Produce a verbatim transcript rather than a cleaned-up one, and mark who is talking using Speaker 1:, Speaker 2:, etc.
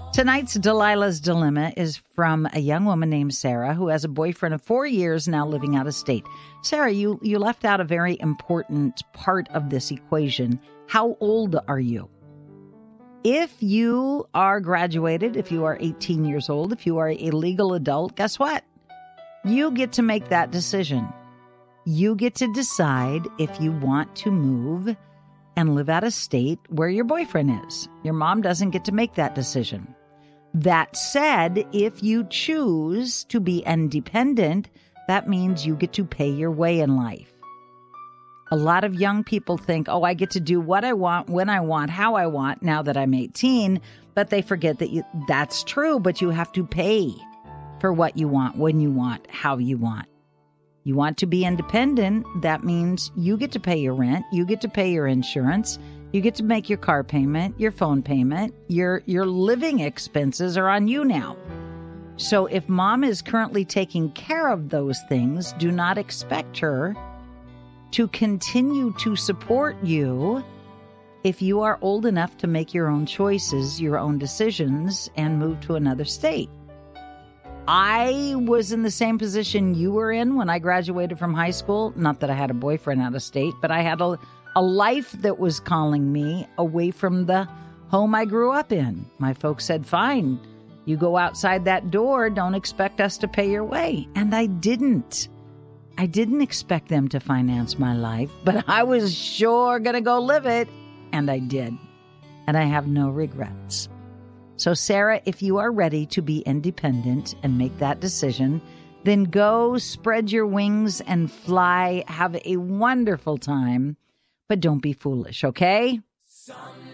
Speaker 1: Tonight's Delilah's Dilemma is from a young woman named Sarah who has a boyfriend of four years now living out of state. Sarah, you, you left out a very important part of this equation. How old are you? If you are graduated, if you are eighteen years old, if you are a legal adult, guess what? You get to make that decision. You get to decide if you want to move and live out of state where your boyfriend is. Your mom doesn't get to make that decision. That said, if you choose to be independent, that means you get to pay your way in life. A lot of young people think, oh, I get to do what I want, when I want, how I want, now that I'm eighteen, but they forget that you, that's true, but you have to pay for what you want, when you want, how you want. You want to be independent, that means you get to pay your rent, you get to pay your insurance, you get to make your car payment, your phone payment, your your living expenses are on you now. So if mom is currently taking care of those things, do not expect her to continue to support you if you are old enough to make your own choices, your own decisions, and move to another state. I was in the same position you were in when I graduated from high school. Not that I had a boyfriend out of state, but I had a, a life that was calling me away from the home I grew up in. My folks said, fine, you go outside that door, don't expect us to pay your way. And I didn't. I didn't expect them to finance my life, but I was sure going to go live it. And I did. And I have no regrets. So, Sarah, if you are ready to be independent and make that decision, then go spread your wings and fly. Have a wonderful time, but don't be foolish, okay?